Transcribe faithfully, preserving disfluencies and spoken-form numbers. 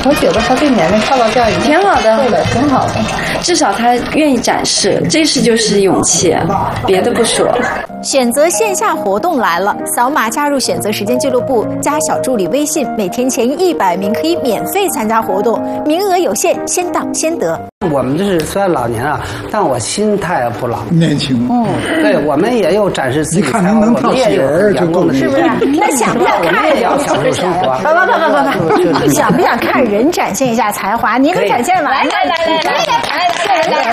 我觉得他对年龄跳到这样挺好的， 对的，挺好的。 至少他愿意展示，这是就是勇气，别的不说。 选择线下活动来了，扫码加入选择时间俱乐部，加小助理微信，每天前一百名可以免费参加活动，名额有限，先到先得。 我们这是虽然老年啊，但我心态不老， 年轻。 嗯，对，我们也有展示自己才华， 能跳喜儿就够了， 是不是？那想不想看人？ 享受生活？ 不不不不不不，想不想看人展现一下才华？您能展现吗？ 来来来来来来来来。